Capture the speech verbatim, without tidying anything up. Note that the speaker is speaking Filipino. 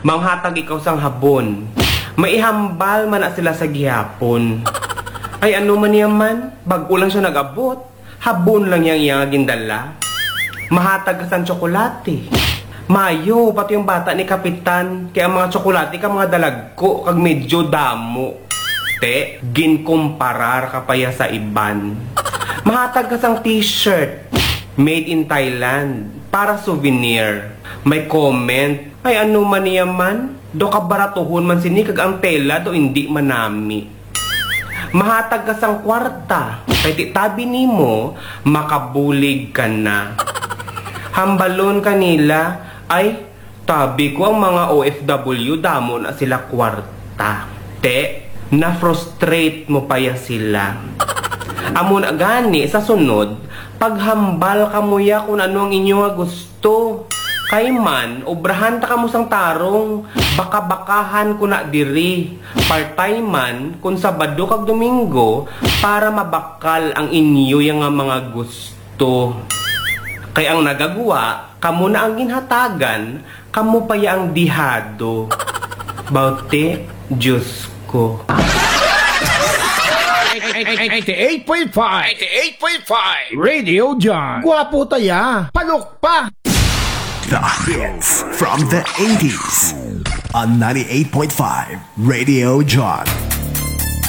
Manghatag ikaw sang habon. Maihambal man na sila sa gihapon. Ay ano man yaman, bago lang siya nag-abot. Habon lang yang iyang gindala. Mahatag ka sang tsokolate. Mayo, pati yung bata ni Kapitan. Kaya ang mga tsokolate ka mga dalagko, kag medyo damo. Te, ginkumparar ka pa ya sa iban. Mahatag ka sang t-shirt. Made in Thailand. Para souvenir. May comment. Ay ano man yaman, do kabaratuhon man sini kag ang tela do hindi manami. Mahatag ka sang kwarta. Kay ti tabi nimo, makabulig ka na. Hambalon kanila, ay tabi ko ang mga O F W damo na sila kwarta. Te, na-frustrate mo pa ya sila. Amo na gani sa sunod, paghambal ka mo ya kung ano ang inyo nga gusto. Kay man, obrahan ta ka mo sang tarong, baka-bakahan ko na diri. Part-time man, kung Sabado kag Domingo, para mabakal ang inyo yung nga mga gusto. Kay ang nagagawa, kamo na ang ginhatagan, kamo pa ya ang dihado. Baute, Diyos ko. eighty-eight point five eighty-eight point five Radio John. Guwapo taya, palok pa. The hits from the eighties on ninety-eight point five Radio John.